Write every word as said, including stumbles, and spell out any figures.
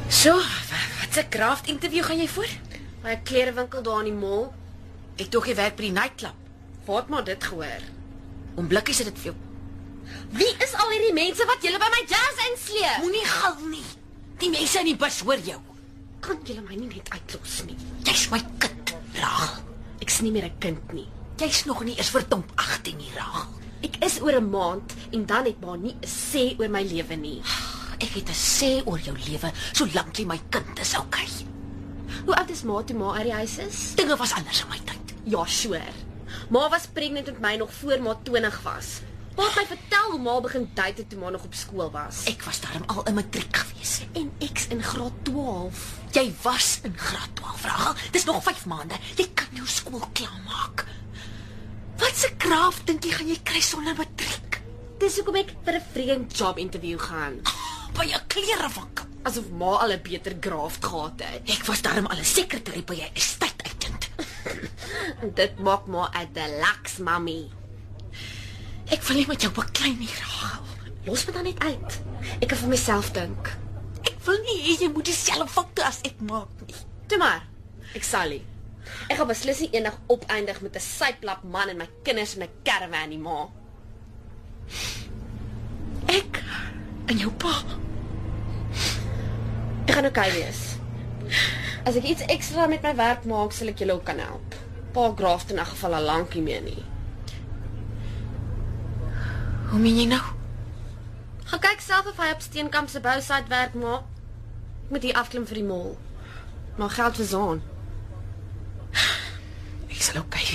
So, wat 'n craft interview gaan jy voor? By 'n klerewinkel daar in die mall. Ek dog jy werk by die nightclub. Waar het maar dit gehoor? Om blikkies het dit veel. Wie is al hierdie mense wat julle by my jazz insleep? Moenie gil nie. Die mense in die bus hoor jou. Kan julle my nie net uitlos nie? Jy's my kind, Rachel. Ek's nie meer 'n kind nie. Jy's nog nie eens verdomp agtien nie, Rachel. Ek is oor 'n maand en dan het maar nie 'n sê oor my lewe nie. Ek het 'n sê oor jou lewe solank jy my kind is, okay? Hoe oud is ma toe ma uit die huis is? Dinge was anders in my tyd. Ja, sure. Ma was pregnant met my nog voor ma twintig was. Ma het my vertel hoe ma begin date toe ma nog op skool was. Ek was daarom al in matriek gewees. En ek's in graad twaalf. Jy was in graad twaalf, Rachel. Dis nog vyf maande. Jy kan jou skool klaarmaak. Wat 'n kraaf dink jy gaan jy kry sonder matriek? Dis hoekom ek vir 'n freaking job interview gaan. By 'n klerewinkel. Asof ma al 'n beter graft gehad het. Ek was daarom al 'n sekretary by 'n estate agent. Dit maak maar 'n deluxe, mami. Ek wil nie met jou beklei nie, Rachel. Los my dan net uit. Ek kan vir myself dink. Ek wil nie hê jy moet dieselfde foute as ek maak nie. Toe maar. Ek sal nie. Ek gaan beslis nie eendag opeindig met 'n syplap man en my kinders in 'n caravan nie, ma. Ek en jou pa. Ek gaan okay wees. As ek iets ekstra met my werk maak, sal ek julle ook kan help. Pa graft in 'n geval al lank nie meer nie. Hoe meen jy nou? Gaan kyk self of hy op Steenkamp se bousite werk maak. Ek moet hier afklim vir die mall. Maar geld versaan. Ek sal okay